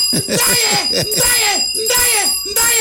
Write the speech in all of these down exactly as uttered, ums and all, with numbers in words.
Ndaye, Ndaye, Ndaye,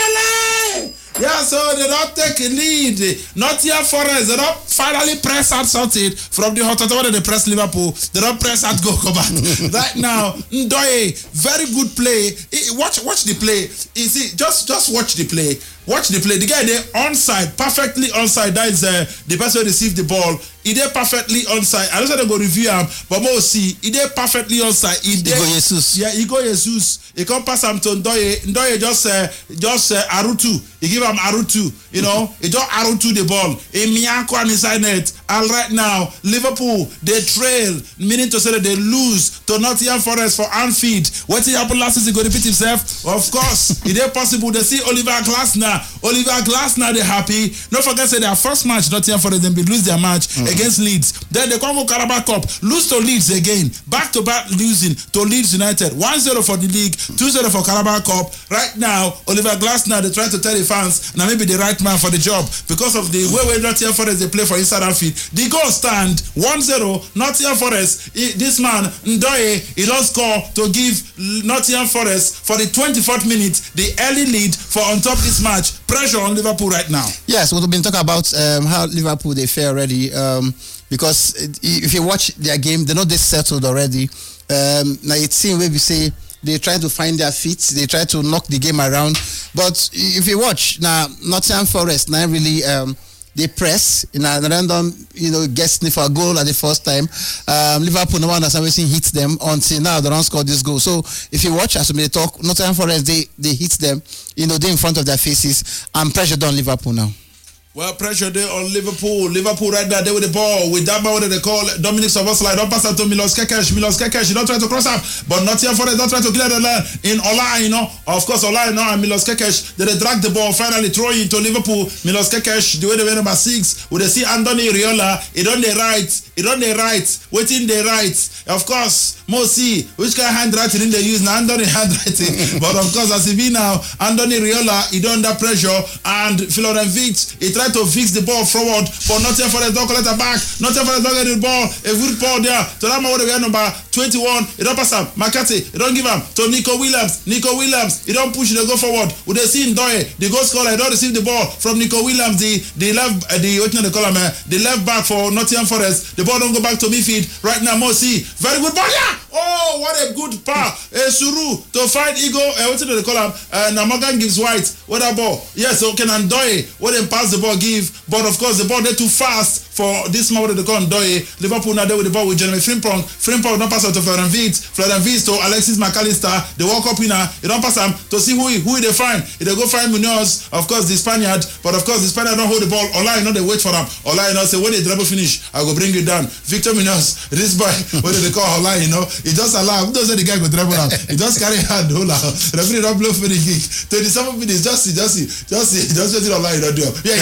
Ndaye. Yeah, so they don't take a lead. Nottingham Forest, they don't finally press out something from the hot water. They press Liverpool. They don't press out go come back. Right now, Ndoye, very good play. Watch, watch the play. You see, just, just watch the play. Watch the play. The guy there onside, perfectly onside. That is uh, the person who received the ball. He did perfectly onside. I don't know they go review him, but we'll see. He did perfectly onside. He did. Igor Jesus. Yeah, Igor Jesus. He can't pass him to Ndoye. Ndoye just uh, just uh, Arutu. He give him Arutu. You know, he just Arutu the ball. A Miyako and inside net. And right now, Liverpool they trail, meaning to say that they lose to Nottingham Forest for Anfield. What did happen last season? He go repeat himself. Of course, it is possible. They see Oliver Glasner. Oliver Glasner they happy. Don't forget say their first match Nottingham Forest then be lose their match mm. against Leeds. Then they come to Carabao Cup, lose to Leeds again, back to back losing to Leeds United. one zero for the league, two zero for Carabao Cup. Right now, Oliver Glasner they try to tell the fans now maybe the right man for the job because of the way way Nottingham Forest they play for inside Anfield. The goal stand one zero Nottingham Forest. He, this man Ndoye he don't score to give Nottingham Forest for the twenty-fourth minute the early lead for on top this match. Pressure on Liverpool right now. Yes, we've been talking about um, how Liverpool they fare already. Um, because if you watch their game, they know they settled already. Um, now it seems where we say they try to find their feet, they try to knock the game around. But if you watch now, Nottingham Forest now really um, they press in a random, you know, guessing for a goal at the first time. Um, Liverpool, no one has ever seen hits them until now they don't score this goal. So if you watch as we talk, Nottingham Forest they they hit them, you know, they in front of their faces and pressure on Liverpool now. Well, pressure there on Liverpool. Liverpool right there, there with the ball. With that ball, what they call Dominic Szoboszlai. Don't pass out to Milos Kekes. Milos Kekes, he don't try to cross up. But Nottingham Forest don't try to clear the line. In Ola, you know. Of course, Ola, you know, and Milos Kekes, they, they drag the ball, finally throw it to Liverpool. Milos Kekes, the way they went number six. We they see Anthony Riola. He done the right. He done the right. Waiting the right. Of course, Mosi, which kind of handwriting in they use? Now, Anthony handwriting. But of course, as he be now, Anthony Riola, he done that pressure. And Florian Wirtz, he tried to fix the ball forward, but Nottingham Forest don't collect it back. Nottingham Forest don't get the ball. A good ball there. To that man with the number twenty-one. He don't pass him. McCarthy, he don't give him. To Nico Williams. Nico Williams, he don't push, they go forward. With the scene Ndoye, the goal scorer, he don't receive the ball from Nico Williams, the the left, uh, the what you know they call him, uh, the left back for Nottingham Forest. The ball don't go back to midfield. Right now, Mosi, very good ball. Yeah! Oh, what a good pass. Uh, Suru to find Ego, uh, what do they call him? Uh, now Morgan gives White. What that ball? Yes, okay, and Ndoye, what they pass the ball give. But of course, the ball there too fast for this man. What they call Ndoye. Liverpool now there with the ball with Jeremy Frimpong. Frimpong don't pass out to Florian Wirtz. Florian Wirtz to Alexis McAllister. They walk up in. He don't pass him to see who he, who they find. If they go find Munoz, of course the Spaniard. But of course the Spaniard don't hold the ball. Ola, you know they wait for him. Ola, you know say when the dribble finish, I go bring you down. Victor Munoz, this boy, what do they call Ola? You know, he just allow. Who doesn't the guy go dribble out? He just carry hand hold out. Referee don't blow for the kick. twenty-seven minutes, just see, just see, just see, just wait till Ola you don't do. Yeah,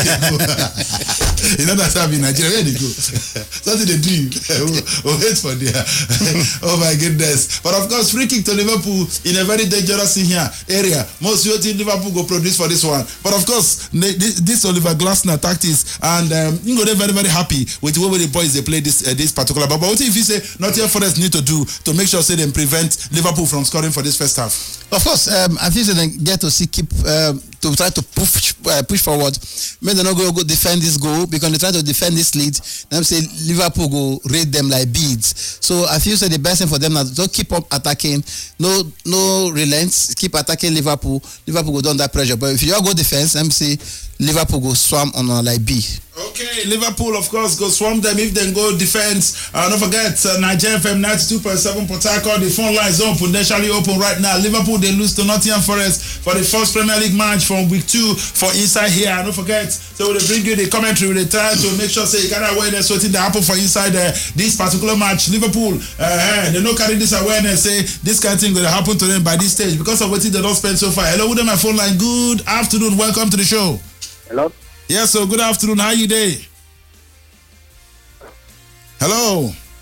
you know that's how in Nigeria. Where they go? Something they do. We'll wait for there. Oh my goodness. But of course, free kick to Liverpool in a very dangerous here area. Most you think Liverpool go produce for this one. But of course, this, this Oliver Glasner tactics and um, you know they're very very happy with the way the boys they play this uh, this particular. But, but what if you say Nottingham Forest need to do to make sure say they prevent Liverpool from scoring for this first half? Of course, um, I think they get to see keep um, to try to push uh, push forward. Maybe they not go go defend this goal because they try to defend this lead. Them say Liverpool go raid them like beads. So I feel say the best thing for them now don't keep up attacking. No no relents. Keep attacking Liverpool. Liverpool go down that pressure. But if you all go defense, let me say Liverpool go swam on a like B. Okay, Liverpool of course go swamp them if they go defense. Uh, don't forget uh, Nigeria F M ninety-two point seven Port Harcourt. The phone lines open, potentially open right now. Liverpool they lose to Nottingham Forest for the first Premier League match from week two for inside here. And don't forget, so they bring you the commentary. They try to make sure say you got awareness waiting to happen for inside uh, this particular match. Liverpool, uh, they don't carry this awareness. Say this kind of thing will happen to them by this stage because of what they don't spend so far. Hello, with them my phone line. Good afternoon. Welcome to the show. Hello. Yes, so good afternoon. How are you doing? Hello.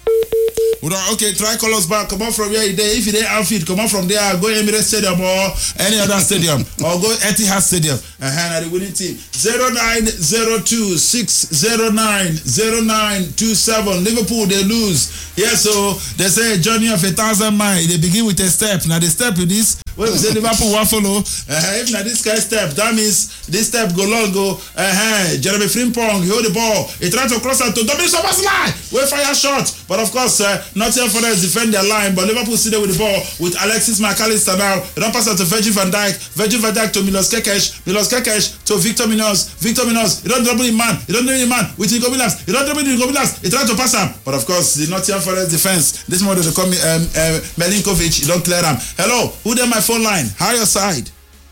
Okay, try call us back. Come on from where you there. If you there outfit, come on from there. Go Emirates Stadium or any other stadium, or go Etihad Stadium. Uh-huh, the winning team. zero nine zero two six zero nine zero nine two seven. Liverpool, they lose. Yes, so they say journey of a thousand miles. They begin with a step. Now the step with this, when we say Liverpool will follow. Uh-huh, if not this guy step, that means this step go long go. Uh-huh, Jeremy Frimpong, he hold the ball. He tried to cross out to Dominic Szoboszlai. We fire shot, but of course, uh, Nottingham Forest defend their line, but Liverpool sit there with the ball with Alexis McAllister now. They don't pass out to Virgil van Dijk. Virgil van Dijk to Milos Kekes. Milos Kekes to Victor Minos. Victor Minos. He don't double him man. He don't double him man with Nico Milas. He don't double Nico Milas. He tried to pass him, but of course, the Nottingham Forest defense. This morning they call me um, uh, Melinkovic. He don't clear him. Hello, who there? My phone line. How your side?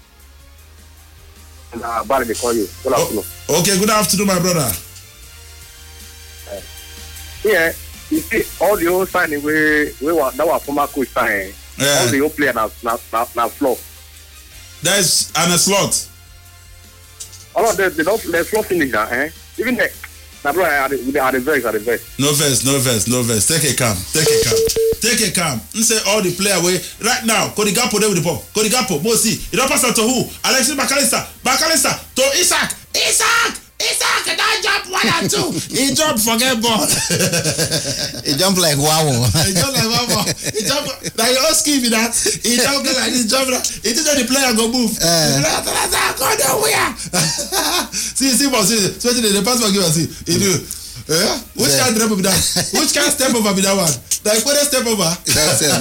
Uh, Barry, they call you. Good afternoon. Oh, okay, good afternoon, my brother. Uh, yeah, you see, all the old signing we we were that was former coach sign. Yeah. All the old players now now now now flop. There's an a slot. All of them they don't they flop finish now. Eh? Even the now bro, are the are the verse are the verse. No verse, no verse, no verse. Take a calm, take a calm, take a calm. You say all the player away right now. Cody Gakpo there with the ball. Cody Gakpo, Mosi. You don't pass out to who? Alexis McAllister. McAllister to Isaac. Isaac. Isaac, and I jump one and two. He jumped, forget ball. He jumped like wow. He jumped like wow. He jumped like you ask me that. He jumped like this. Jump. It is that the player go move. Uh, the player go nowhere. see, see, boss. See, especially the pass for give us. See, he do. Yeah? Which yeah. Kind of step over that? Which kind of step over with that one? Like what a step over? That's it.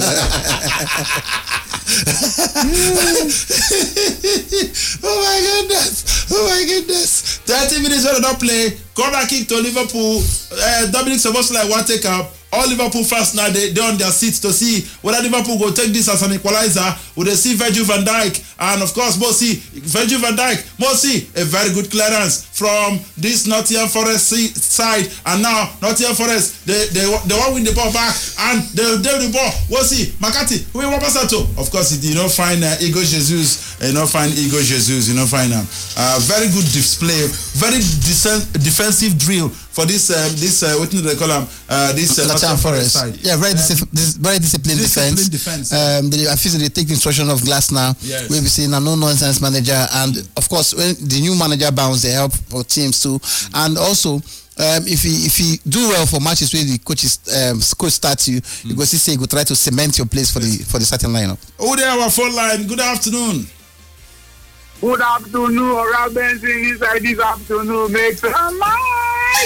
Oh my goodness! Oh my goodness! thirty minutes when they don't play. Corner kick to Liverpool. Uh, Dominic Szoboszlai want take up. All Liverpool fans now they they on their seats to see whether Liverpool will take this as an equalizer. Will they see Virgil van Dijk and of course Mosi Virgil van Dijk Mosi a very good clearance from this Nottingham Forest side, and now Nottingham Forest they they they want win the ball back and they they the ball. Mosi McCarthy who we want pass to. Of course you don't find uh, Igor Jesus. You don't find Igor Jesus. You don't find him. Uh, very good display. Very decent defensive drill for this um, this uh, what do they call them? Uh, this uh, Nottingham Forest side. Yeah, very um, dis- dis- very disciplined, disciplined defense. defense. Um, they, I feel they take the instruction of Glasner. Yes. We'll be seeing a no nonsense manager, and of course when the new manager bounce, they help for teams too, mm-hmm. and also. Um, if he if he do well for matches where the coaches um, coach starts you, mm. you go see say you go try to cement your place for the for the starting lineup. Oh, there our phone line. Good afternoon. Good afternoon, Oral Benson inside this afternoon. Make some noise.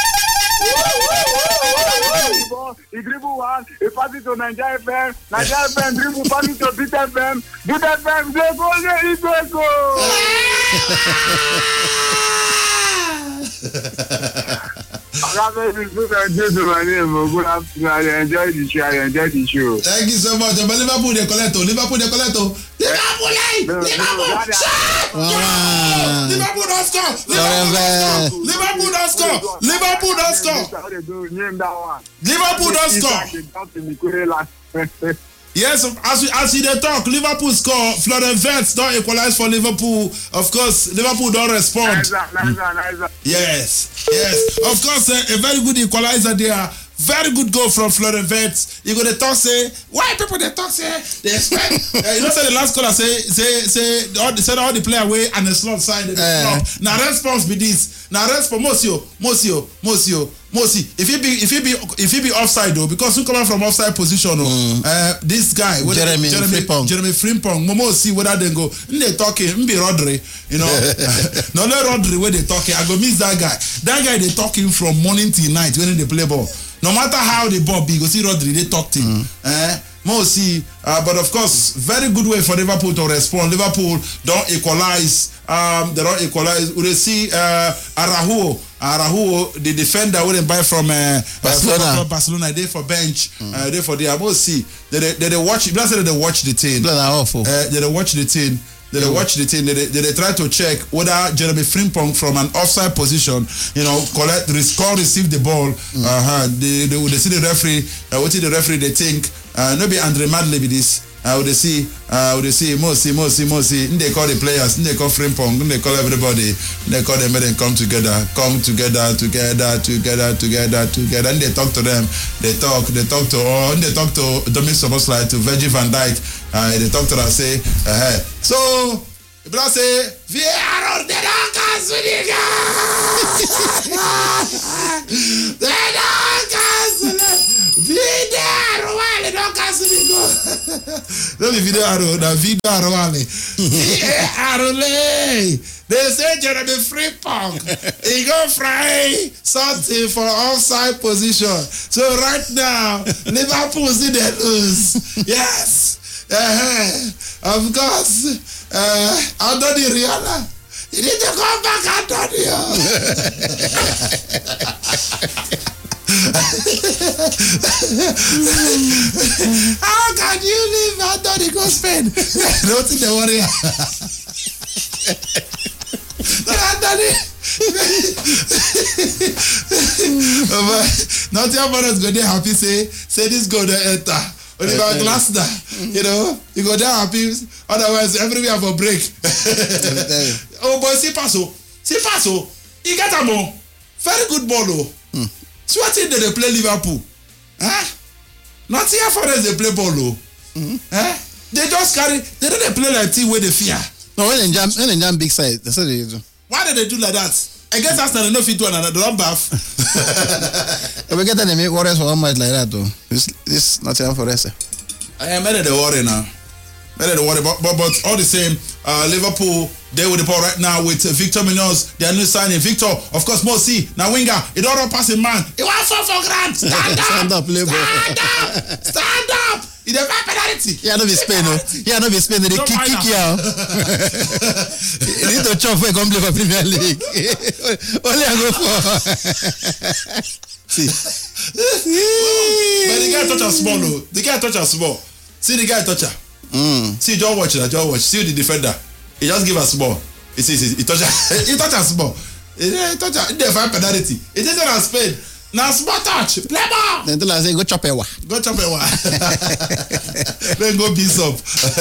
He dribble one, he pass it to Nigeria F M, Nigeria F M dribble pass it to Beat F M, Beat F M they go, they go. Good afternoon. I enjoy the show. I enjoy the show. Thank you so much. But Liverpool they collect. Liverpool they collect. Liverpool, Liverpool, Liverpool don't score. Liverpool don't score. Liverpool don't score. Liverpool don't score. Yes, as we as we dey talk, Liverpool score. Florian Wirtz don't equalize for Liverpool. Of course, Liverpool don't respond. Nice, nice, nice. Yes, yes. Of course, uh, a very good equalizer there. Very good goal from Florian Wirtz. You go to talk say why people they talk say they expect. uh, you know say the last caller say say say all the say all the player away and the slot side. Uh, now response be this. Now response Mosio Mosio Mosio Mosi. If he be if he be if he be offside though, because who coming from offside position oh, mm. uh, this guy Jeremy Jeremy Frimpong Jeremy Frimpong Momo see whether they go they talking be Rodri, you know. No let Rodri where they talking. I go miss that guy. That guy they talking from morning till night when they play ball. No matter how the ball be, go see Rodri, they talk to him. Mm. Eh? Mosi, uh, but of course, very good way for Liverpool to respond. Liverpool don't equalize. Um, they don't equalize. We see uh, Araujo, Araujo, the defender wouldn't buy from uh, Barcelona. Uh, Barcelona. They for bench. Mm. Uh, they for the Mosi. They they they watch. That's why they watch the team. They're awful. Uh, they watch the team. They yeah. watch the thing. They, they, they try to check whether Jeremy Frimpong from an offside position, you know, collect, score, receive the ball. Mm. Uh-huh. They, they they see the referee. Uh, what is the referee? They think uh, maybe Andre Madley with this. Uh, we see, uh, we see, Mosi, Mosi, Mosi. They call the players, they call Frimpong, they call everybody, they call them and come together, come together, together, together, together, together. And they talk to them, they talk, they talk to all, and they talk to Dominic Soboslai, to Virgil van Dijk. Uh, they talk to them, say, uh, so, if I say, we are on the Dockers, we Video Arwale, don't cancel me go. Don't be video Arwale, the video Arwale. Arwale. They say Jeremy Frimpong. He go fry something for offside position. So right now, Liverpool see they lose. Yes. Uh-huh. Of course. Uh, Anthony Rihanna. You need to come back, Antonio. How can you leave Anthony go Spain? Don't think they worry. Anthony. Nottingham Forest go there happy say say this go there enter. Only about Glasner, you know, you go there happy. Otherwise, everywhere for break. Oh boy, see Paso, see Paso. He get a more very good ball though. Hmm. So what did they play Liverpool? Huh? Not here for us they play ball though. Mm-hmm. Huh? They just carry. They don't play like team where they fear. No, when they jam, when they jam big side, that's what they do. Why did they do like that? Against Arsenal, they no fit to another. They don't bath. We get them make Warriors for one match like that though. This this not here for us. I am ready to worry now. Ready to worry, but but but all the same, uh, Liverpool. They with the ball right now with uh, Victor Munoz, their new signing. Victor, of course, Mosi, now winger. He don't run passing man. He want fall for grand. Stand up. Stand up, Stand up. Stand up. He dey fight penalty. Yeah, no be Spain, no. Yeah, no be Spain. They kick, kick you out. You need to chop for come play for Premier League. Only I go for. See. But the guy touch a small, no. The guy touch a small. See the guy touch her. Mm. See, don't watch it. Don't watch. See the defender. He just give us ball. He says he touch he touch us ball. He touch he dey find penalty. He just a Spain. Now small touch. Play ball. Then tell us say go chop a wa. Go chop a wa. Then go beat up.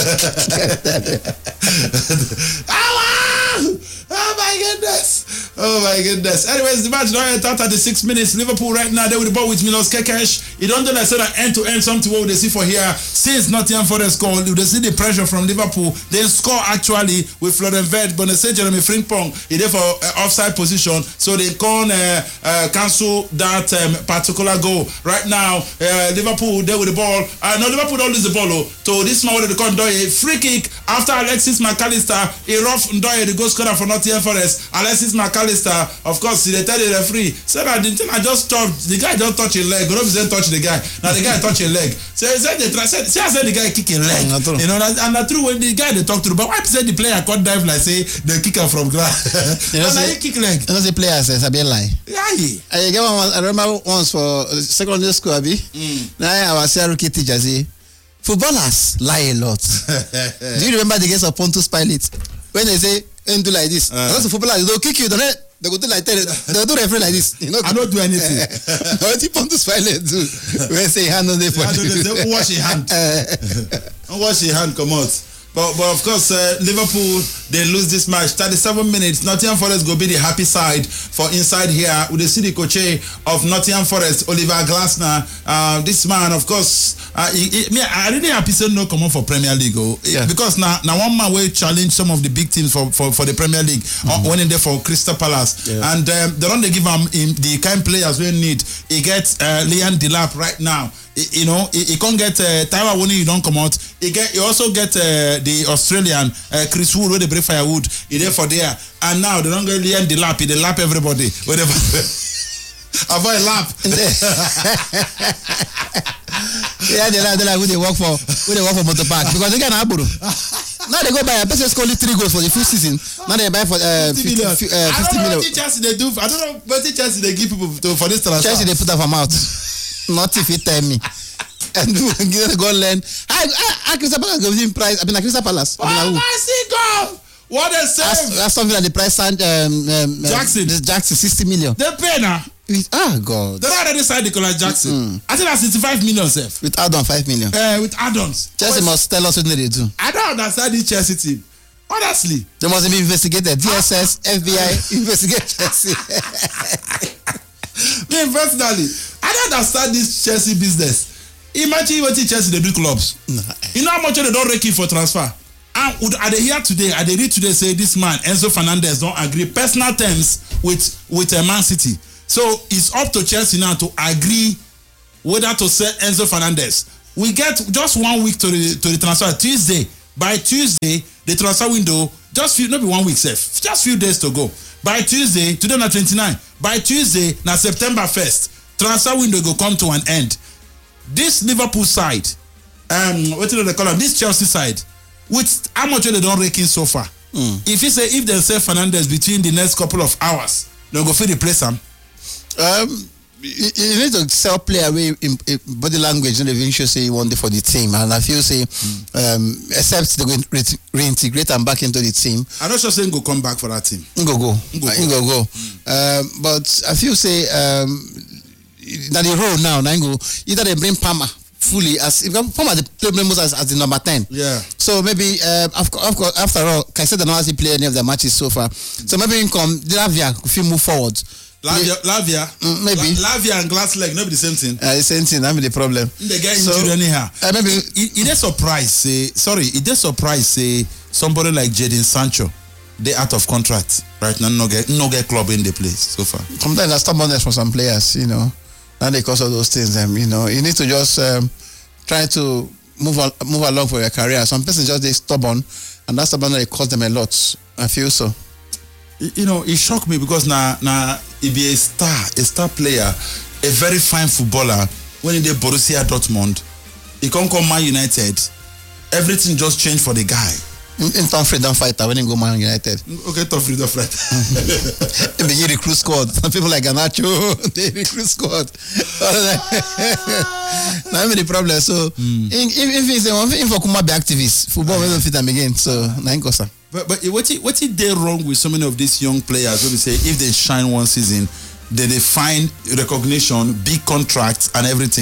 Oh my goodness. Oh my goodness. Anyways, the match now at thirty-six minutes. Liverpool right now, they with the ball with Milos Kekesh. You don't do like so that end to end something what they see for here. Since Nottingham Forest score, they see the pressure from Liverpool. They score actually with Florian Wirtz, but they say Jeremy Frimpong is there for uh, offside position, so they can uh, uh, cancel that um, particular goal. Right now, uh, Liverpool they with the ball. Uh, no, Liverpool don't lose the ball. Oh. So this man what they call Ndoye free kick after Alexis McAllister. A rough Ndoye the goal scorer for Nottingham Forest. Alexis McAllister, of course, they tell the referee, said I didn't I just touched the guy just touch a leg. Don't say touch the guy. Now the guy touch a leg. So he said they try said say I said the guy kick a leg. Mm, you know, and that's true when the guy they talk to, but why said the player can't dive like say the kicker from grass. You know, say kick leg. You know, the player says a bit lie. Yeah. I get one. I remember once for secondary school, Abi. Mm. Now our rookie teacher say footballers lie a lot. Do you remember the case of Pontus Pilate when they say and do like this? Uh, the footballers they'll kick you, don't they? They go do like that. They'll do referee like this. You know, I don't do anything. No, the Pontus Pilate do. When say hand on the phone. Don't wash your hand. Don't wash your hand. Come out. But, but of course, uh, Liverpool, they lose this match. thirty-seven minutes. Nottingham Forest go be the happy side for inside here with the city coach of Nottingham Forest, Oliver Glasner. Uh, this man, of course, uh, he, he, me, I really happy to no come on for Premier League. Oh, yeah. Because now, now one man will challenge some of the big teams for, for, for the Premier League. Mm-hmm. uh, winning there for Crystal Palace. Yeah. And um, they don't they give him, him the kind players we need. He gets uh, Liam Delap right now. You know, he, he can't get uh, Tyler Woni, you don't come out. He get, he also get uh, the Australian uh, Chris Wood, where they break firewood. He there for there, and now they don't get Liam the lap. They lap everybody. Whatever. Avoid lap. Yeah, they like they like who they work for, who they work for motor park because they get an aburo. Now they go buy a person score only three goals for the full season. Now they buy for uh, fifty, uh, fifty I don't know million. what Chelsea they do. I don't know what Chelsea they give people to, for this transfer. Chelsea they put up a mouth. Not if you tell me. And go learn. I I Crystal Palace go win price. I mean, Crystal Palace. Oh my God! What a save! That's, that's something that the price signed um, um, Jackson. Um, Jackson sixty million. They pay now. With, ah, God. They already signed Nicolas Jackson. Mm-hmm. I think that's sixty-five million, sir. With add-on five million. Uh, with add-ons. Chelsea But must tell us what they do. I don't understand this Chelsea team. Honestly. They must be investigated. D S S, F B I, investigate Chelsea. Me personally, I don't understand this Chelsea business. Imagine what Chelsea they do clubs. No. You know how much they don't rake in for transfer? And are they here today? Are they read today say this man Enzo Fernandez don't agree personal terms with with uh, Man City? So it's up to Chelsea now to agree whether to sell Enzo Fernandez. We get just one week to the to the transfer Tuesday. By Tuesday, the transfer window just few not be one week safe, just few days to go. By Tuesday, today na twenty-nine. By Tuesday, na September first, transfer window go come to an end. This Liverpool side, um, what do they call them? This Chelsea side, with how much they don't rake in so far. Mm. If you say if they sell Fernandez between the next couple of hours, they'll go fit replace him. Um, you, you need to sell player away in, in body language, and eventually say you want it for the team. And I feel say, mm. um, except they go re reintegrate them back into the team. I'm not sure saying go come back for that team. Go go, go go, go. go. Mm. Um, but I feel say um, that the role now, now go either they bring Palmer fully as if Palmer the play members as, as the number ten. Yeah. So maybe uh, after, after all, Caicedo not actually play any of the matches so far. Mm. So maybe in come Lavia if you move forward. Lavia, Lavia, mm, maybe La, Lavia and glass leg, not be the same thing. Uh, the same thing. That be the problem. They get injured so, anyhow. Uh, maybe it, it, it is surprise. Say sorry, it is surprise. Say somebody like Jadon Sancho, they out of contract right now. No get no get club in the place so far. Sometimes that's stubbornness for some players, you know. And because of those things, um, you know, you need to just um, try to move on, move along for your career. Some persons just they stubborn, and that stubbornness cost them a lot. I feel so. You know, it shocked me because now, now he be a star, a star player, a very fine footballer. When he did Borussia Dortmund, he can't come Man United. Everything just changed for the guy. In, in Tom Freedom fighter when he go Man United. Okay, Tom Freedom fighter. They begin recruit squad. Some people like Garnacho, they recruit squad. Now many problems. So mm. if if it's if for Kuma be activists, football will not fit them again. So na inkosa. But but what it, what is there wrong with so many of these young players? When we say if they shine one season, then they find recognition, big contracts, and everything.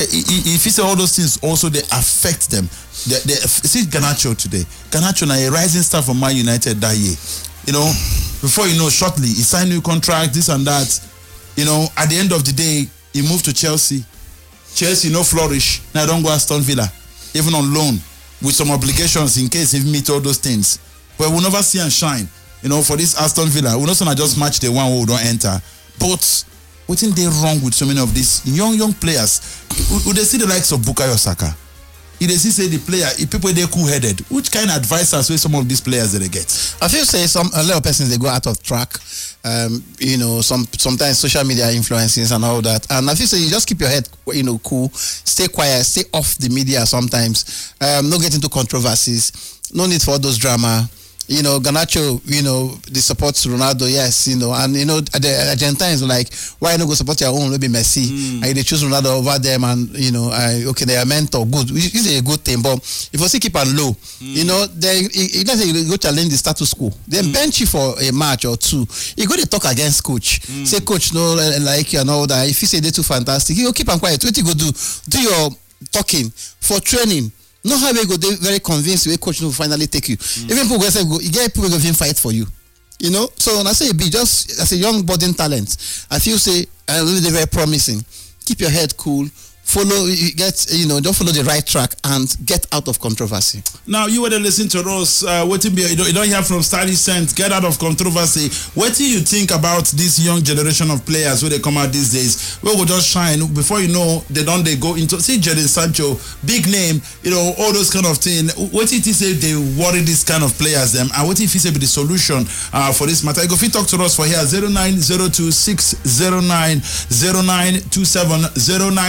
If you say all those things, also they affect them. They, they see Garnacho today. Garnacho now a rising star for Man United that year. You know, before you know, shortly he signed new contract, this and that. You know, at the end of the day, he moved to Chelsea. Chelsea no flourish. Now don't go Aston Villa, even on loan with some obligations in case he meet all those things. But we'll never see and shine. You know, for this Aston Villa, we're not gonna just match the one who don't enter. But what's in there wrong with so many of these young young players? Would they see the likes of Bukayo Saka? If they see say the player, if people they cool headed, which kind of advisors will some of these players that they get? I feel say some a lot of persons they go out of track. Um, you know, some sometimes social media influences and all that. And I feel say you just keep your head, you know, cool, stay quiet, stay off the media sometimes. Um, not get into controversies. No need for all those drama. You know, Garnacho, you know, they support Ronaldo, yes, you know, and you know, the Argentines were like, why not go support your own, maybe Messi, mm. and they choose Ronaldo over them, and you know, I, okay, they are mentor, good, which is a good thing, but if you see keep on low, mm. you know, then it doesn't go challenge the status quo, then mm. bench you for a match or two, you go to talk against coach, mm. say coach, no, like you and all that, if you say they're too fantastic, you go keep on quiet, what you go do, do your talking for training. No how we go they very convinced the coach will finally take you. Mm. Even people say go, you get people going to fight for you. You know? So when I say be just as a young budding talent, I feel say uh, really very promising. Keep your head cool. Follow, get you know, don't follow the right track and get out of controversy. Now you were listening to us. Uh, what you, you, don't, you don't hear from Stylish Sense. Get out of controversy. What do you think about this young generation of players when they come out these days? We will just shine before you know they don't they go into see Jadon Sancho, big name, you know, all those kind of things. What if you say they worry this kind of players them, and what if you say be the solution uh, for this matter? Go if you talk to us for here zero nine zero two six zero nine zero nine two seven zero nine zero.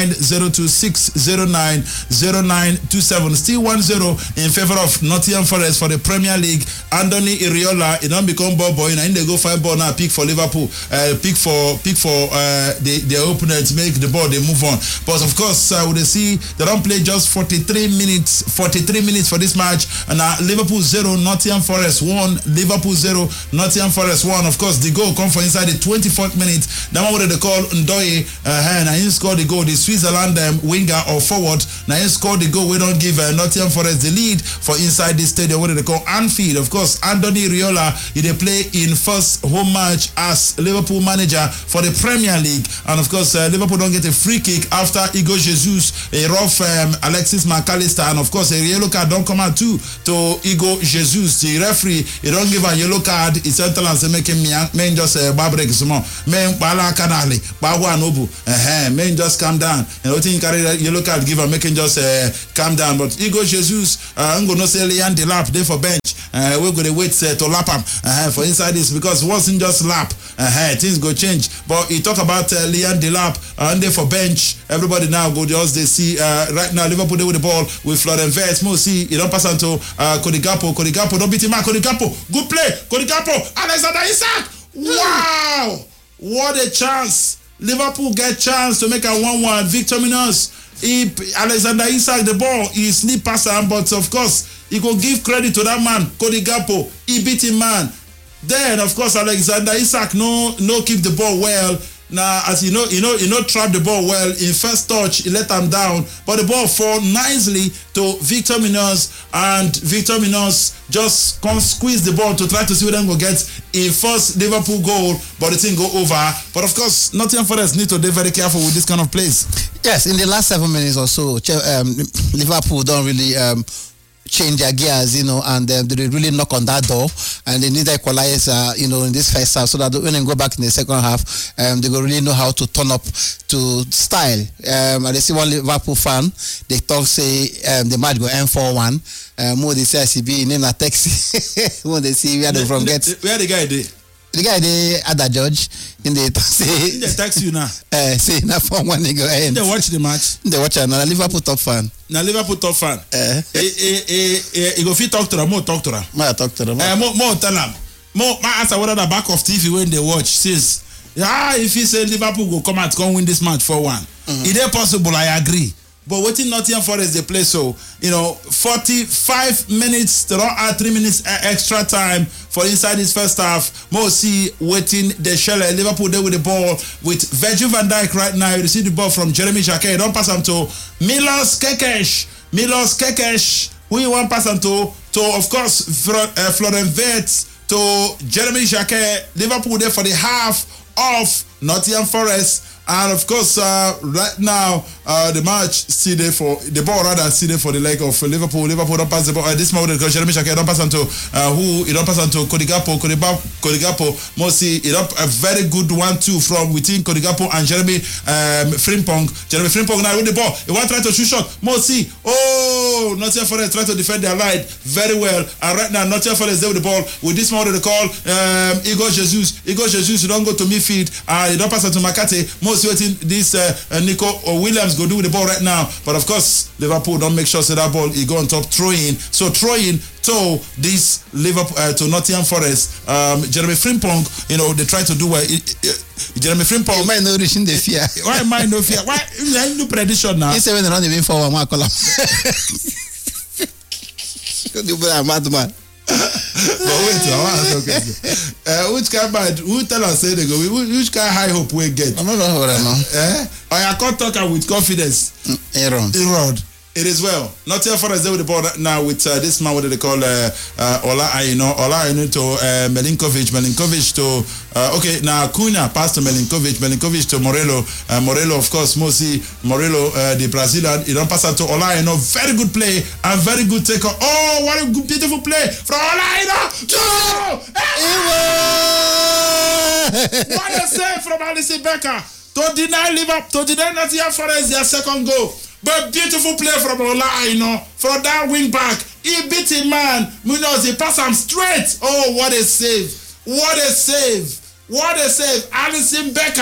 zero two six zero nine zero nine two seven. Still one zero in favor of Nottingham Forest for the Premier League. Anthony Iriola, he don't become ball boy. Now they go find ball now, pick for Liverpool, uh, pick for pick for uh, the the opponents, make the ball, they move on. But of course, uh, we see they don't play just forty-three minutes, forty-three minutes for this match. And uh, Liverpool zero, Nottingham Forest one. Liverpool zero, Nottingham Forest one. Of course, the goal come from inside the twenty-fourth minute. That one what they call Ndoye, uh, and he scored the goal. The Switzerland um, winger or forward. Now he scored the goal. We don't give uh, Nottingham Forest the lead for inside this stadium. What they call Anfield. Of course, Anthony Riola, he they play in first home match as Liverpool manager for the Premier League. And of course, uh, Liverpool don't get a free kick after Igor Jesus, a rough um, Alexis McAllister, and of course a yellow card don't come out too to Igor Jesus. The referee, he don't give a yellow card. It's central and say make him main just uh, babrek some main bala kanali bawa nobu. Uh main just calm down. And I think carry yellow card give him making just uh, calm down. But Igor Jesus, I'm gonna say Leon Delap there for bench. Uh, we're going to wait uh, to lap him uh, for inside this because it wasn't just lap. Uh, things go change. But he talk about uh, Leon Delap uh, and there for bench. Everybody now go just they see uh, right now Liverpool there with the ball with Florian Wirtz. Mo see you don't pass on to uh, Cody Gakpo. Cody Gakpo don't beat him out. Cody Gakpo good play. Cody Gakpo Alexander Isak. Wow, what a chance! Liverpool get chance to make a one one. Victor Minos. He, Alexander Isak the ball he slip past him, but of course he go give credit to that man Cody Gakpo. He beat him man. Then of course Alexander Isak no no keep the ball well. Now as you know you know you know trap the ball well in first touch he let him down, but the ball fall nicely to Victor Minos and Victor Minos just come squeeze the ball to try to see whether they go get a first Liverpool goal, but the thing go over. But of course Nottingham Forest need to be very careful with this kind of plays. Yes, in the last seven minutes or so, um, Liverpool don't really um, change their gears, you know, and um, they really knock on that door, and they need to equalize, uh, you know, in this first half, so that when they go back in the second half, um, they will really know how to turn up to style. Um, and they see one Liverpool fan, they talk say um, the match go end four one. Um, more they say I see be in a taxi. When they see where they from get. Where the guy dey? The guy they at the judge in the say. In the taxi you now. Uh, say na four one they go end. They watch the match. They watch another Liverpool top fan. Now Liverpool top fan. Eh, eh, eh, eh, you go fit talk to them, more talk to them. More talk to them. Eh, more, more tell them. More, my answer whether the back of T V when they watch says, yeah, if he say Liverpool go come out, come win this match four one. Mm-hmm. Is it possible? I agree. But waiting Nottingham Forest they play so, you know, forty-five minutes, they don't add three minutes extra time for inside this first half. Mosi waiting the shell. Liverpool there with the ball with Virgil van Dijk right now. You see the ball from Jeremy Jacquet. Don't pass him to Milos Kekes. Milos Kekes. Who you want pass him to? To of course uh, Florian Wirtz, to Jeremy Jacquet. Liverpool there for the half of Nottingham Forest. And of course, uh, right now, uh, the match see there for the ball rather see there for the leg of Liverpool. Liverpool don't pass the ball. Uh, this moment, because Jeremy Jacquet don't pass on to uh, who? He don't pass on to Cody Gakpo. Cody Gakpo, Mosi, he don't a very good one two from within Cody Gakpo and Jeremy um, Frimpong. Jeremy Frimpong now with the ball. He want to try to shoot shot. Mosi, oh, Nottingham Forest try to defend their line very well. And right now, Nottingham Forest there with the ball. With this moment, they call um, Igor Jesus. Igor Jesus, you don't go to midfield. Uh, you don't pass on to Makate. See what this uh, uh, Nico Williams go do with the ball right now, but of course Liverpool don't make sure so that ball he go on top throwing. So throwing to this Liverpool uh, to Nottingham Forest. Um, Jeremy Frimpong, you know they try to do well. Uh, uh, Jeremy Frimpong. Why no reaching the fear? Why am I no fear? Why you no prediction now? He said when they don't even for one more column. You be a madman. But wait, I want to talk. Uh, which kind bad? Who tell us say they go? Which kind high hope we get? I'm not sure now. Eh? I can't talk with confidence. Aaron. Aaron. It is well. Nottingham Forest there with the ball now with uh, this man. What do they call uh, uh, Ola Aino? Ola Aino to uh, Milinkovic. Milinkovic to uh, okay now Cunha pass to Milinkovic. Milinkovic to Morello. Uh, Morello of course Mosi Morello uh, the Brazilian. He don't pass out to Ola Aino. Very good play and very good take on. Oh, what a good, beautiful play from Ola Aino. Oh! What a save from Alisson Becker to deny Liverpool, to deny Nottingham Forest their second goal. But beautiful play from Ola Aino from that wing back. He beat him man. Munoz, he passed him straight. Oh, what a save. What a save. What a save. Alisson Becker.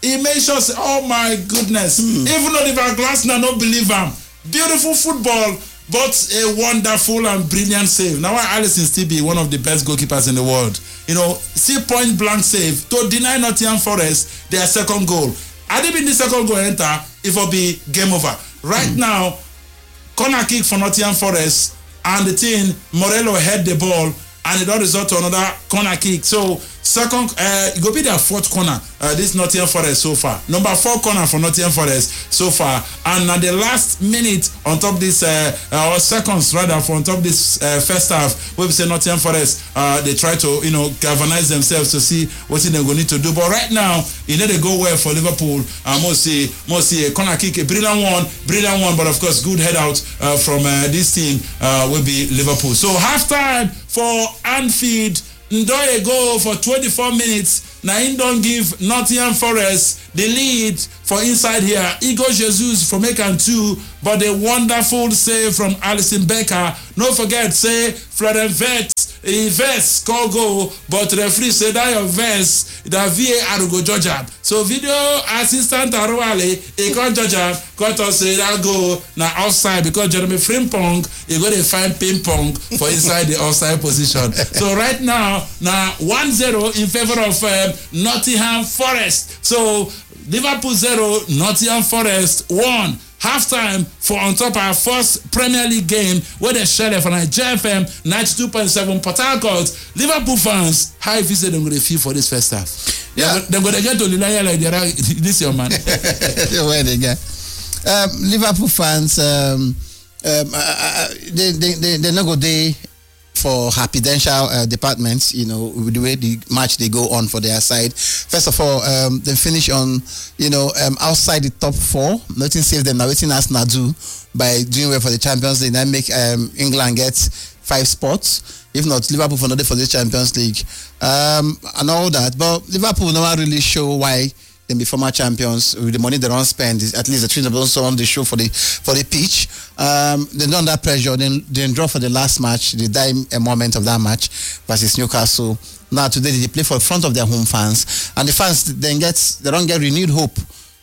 He made sure, say, oh my goodness. Mm. Even though Oliver Glasner don't believe him. Beautiful football, but a wonderful and brilliant save. Now, why Alisson still be one of the best goalkeepers in the world? You know, see point blank save to deny Nottingham Forest their second goal. Had it been the second goal enter, it will be game over. Right mm. now, corner kick for Nottingham Forest, and the team, Morello had the ball, and it don't result to another corner kick. So, second, uh, it will be their fourth corner, uh, this Nottingham Forest so far. Number four corner for Nottingham Forest so far. And at the last minute on top this, uh, uh, or seconds rather, for on top this uh, first half, where we say Nottingham Forest, uh, they try to, you know, galvanize themselves to see what they're going to need to do. But right now, you know, they go well for Liverpool. Uh, mostly, mostly a corner kick, a brilliant one, brilliant one, but of course, good head out uh, from uh, this team uh, will be Liverpool. So, halftime for Anfield. Ndoye go for twenty-four minutes. Now he don't give Nottingham Forest the lead for inside here. Igor Jesus for making two, but a wonderful save from Alisson Becker. No forget, say Florent Wirtz, he Wirtz score goal, but referee say that your Wirtz, that V A R go judge up. So video assistant Aruale, he can't judge up, got to say that goal now outside because Jeremy Frimpong, he go to find ping pong for inside the offside position. So right now, now one zero in favor of um, Nottingham Forest. So Liverpool zero, Nottingham Forest one. Halftime for on top our first Premier League game where they share for Nigeria F M ninety-two point seven Port Harcourt. Liverpool fans, how if you say they're going to feel for this first half? Yeah, they're going to get to Lilaya like they're this your man. Where they get? Um, Liverpool fans, um, um, uh, they they they they not go there for happydential uh, departments, you know, with the way the match they go on for their side. First of all, um, they finish on, you know, um, outside the top four. Nothing saves them now. Waiting Arsenal do by doing well for the Champions League. Then make um, England get five spots. If not, Liverpool for another for the Champions League um, and all that. But Liverpool never really show why they be former champions with the money they don't spend. At least the team also on the show for the for the pitch. Um, they don't that pressure. Then they draw for the last match. They die a moment of that match versus Newcastle. Now today they play for front of their home fans, and the fans then get they don't get renewed hope.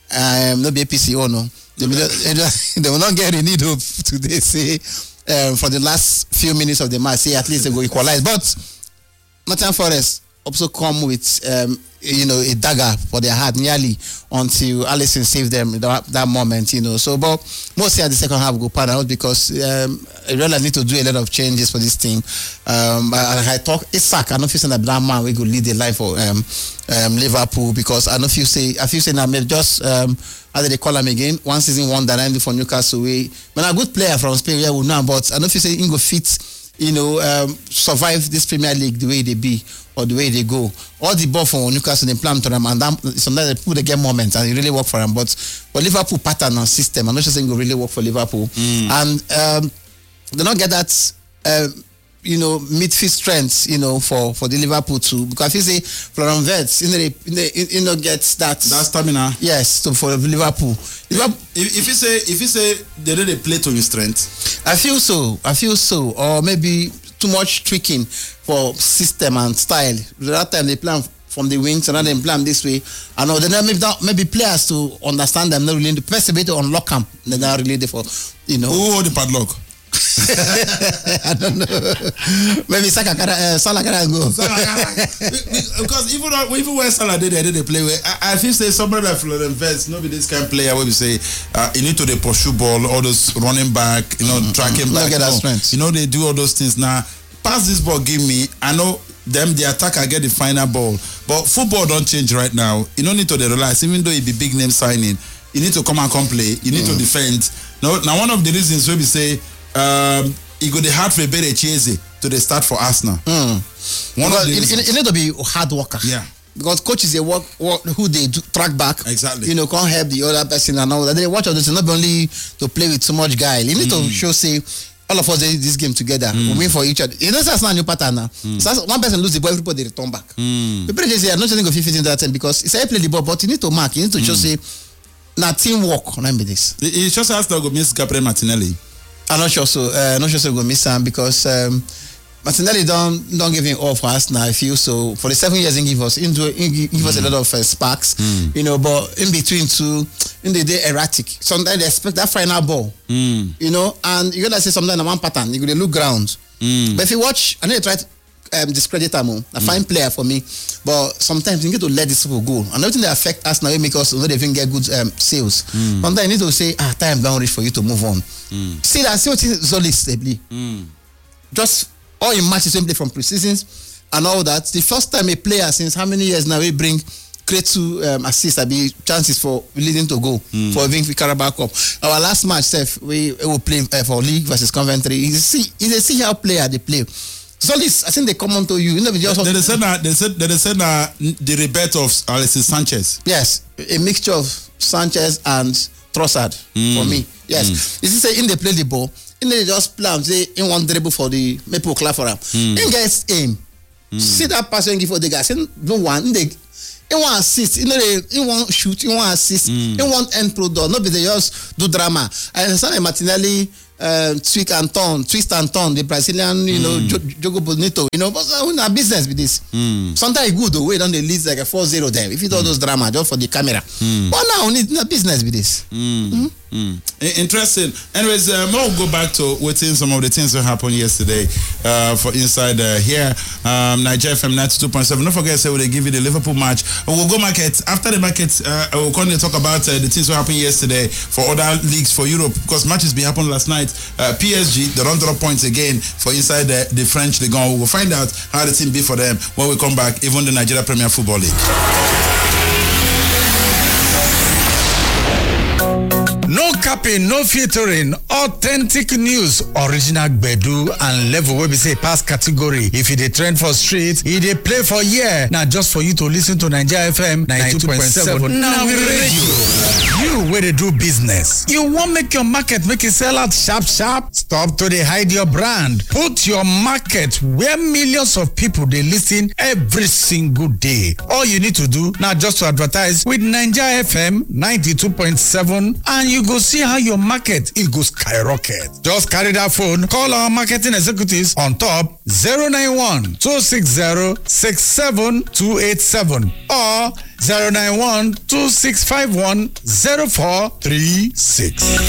Um, no be A P C O no. They, they, they will not get renewed hope today. Say um, for the last few minutes of the match. Say at least they will equalize. But Nottingham Forest also come with um, you know a dagger for their heart nearly until Alisson saved them that, that moment, you know. So, but mostly at the second half go pan out because um, Real need to do a lot of changes for this team. Um, I, I talk Isak, I don't feel that that man we go lead the line for um, um, Liverpool because I don't feel say I feel say now maybe just um, how they call him again one season one that I do for Newcastle. We, when a good player from Spain, yeah, we know, but I don't feel say he go fit. You know, um, survive this Premier League the way they be or the way they go. All the ball for Newcastle they plan to them, and that, sometimes they put the game moments and it really work for them. But for Liverpool pattern and system, I'm not just saying it will really work for Liverpool. Mm. And um, they don't get that, uh, you know, midfield strength, you know, for, for the Liverpool too. Because if you say Florent Wirtz, you know, they, you know, gets that that stamina. Yes, so for Liverpool. Liverpool if, if you say if you say they really play to your strength, I feel so. I feel so. Or maybe too much tweaking for system and style. That time they plan from the wings, and now they plan this way. I know then maybe that, maybe players to understand them not really the best way to unlock them. They're not really there for you know. Who hold the padlock? I don't know. Maybe Saka uh, Salah can go. Because even even when Salah did they did they play with, I, I feel say somebody like Florent Wirtz, nobody this kind of player where we say uh, you need to they pursue ball, all those running back, you know, mm-hmm. tracking back. Get that strength. You know they do all those things now. Pass this ball, give me. I know them the attacker get the final ball, but football don't change right now. You don't need to realize even though it be big name signing, you need to come and come play. You need mm. to defend. Now, now one of the reasons where we say. Um, it go the hard for Bere Chieze to the start for Arsenal. Mm. One of the it, it, it need to be hard worker. Yeah. Because coaches they work, work who they do track back. Exactly. You know, can't help the other person and all that. They watch all this not only to play with too much guy. You need mm. to show say all of us did this game together. Mm. We win for each other. You know that's not a new pattern now. Mm. So one person lose the ball, everybody return back. Mm. The Bere Chieze are not just going to fit into that ten because it's a play the ball, but you need to mark. You need to mm. just say now teamwork. Remember this. It, it just has to go miss Gabriel Martinelli. I'm not sure so. Uh, not sure so go miss him because um, Martinelli don't don't give him all for us now. I feel so. For the seven years, he give us into he give us mm. a lot of uh, sparks, mm. you know. But in between two, in the day erratic. Sometimes they expect that final ball, mm. you know. And you gotta say sometimes in one pattern. You gotta look ground. Mm. But if you watch, I know you try to um, discredit him. A mm. fine player for me, but sometimes you need to let these people go. And everything that affect us now, it make us not even get good um, sales. Mm. Sometimes you need to say, ah, time down reach for you to move on. Mm. See that, see what is all this stably. Mm. Just all in matches when play from pre-seasons and all that. The first time a player since how many years now we bring create two um, assists, I be chances for leading to go mm. for winning the Carabao Cup. Our last match, Seth, we, we will play uh, for League versus Coventry. He's a see, he's a see how player they play. So this, I think they come on to you. You know, just they, they said that they said they said that the rebirth of Alexis Sanchez. Yes, a mixture of Sanchez and Trossard mm. for me. Yes, mm. this is say in they play the ball. In they just plan say in one dribble for the Maple clap for him. Mm. In gets aim. Mm. See that pass when give for the guys. No one. In they in one assist. In they in one shoot. In one assist. Mm. In one end product. No be they just do drama. I understand that Martinelli uh, tweak and turn, twist and turn. The Brazilian, you mm. know, Jogo Bonito. You know, but uh, business with this. Mm. Sometimes good though. We don't they lead like a four zero them. If you do all mm. those drama just for the camera. Mm. But now we need no business with this. Mm. Mm-hmm. Mm. Interesting. Anyways, um, I'll go back to waiting some of the things that happened yesterday uh, for inside uh, here. Um, Nigeria F M ninety-two point seven. Don't forget, say so they give you the Liverpool match. We'll go market after the market. Uh, we'll continue to talk about uh, the things that happened yesterday for other leagues for Europe because matches been happened last night. Uh, P S G they don't drop points again for inside the, the French Ligue one. We will find out how the team be for them when we come back. Even the Nigeria Premier Football League. No capping, no filtering, authentic news, original gbedu and level where we say pass category. If it a trend for street, it a play for year. Now just for you to listen to Nigeria F M ninety-two point seven. Now we radio. You where they do business. You want make your market make it sell out sharp sharp? Stop to they hide your brand. Put your market where millions of people they listen every single day. All you need to do now just to advertise with Nigeria F M ninety-two point seven and you go see how your market it goes skyrocket. Just carry that phone, call our marketing executives on top zero nine one, two six zero, six seven two eight seven or zero nine one, two six five one, zero four three six.